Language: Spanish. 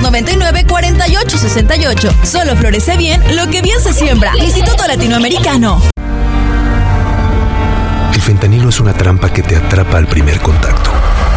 299-4868. Solo florece bien lo que bien se siembra. Instituto Latinoamericano. El fentanilo es una trampa que te atrapa al primer contacto.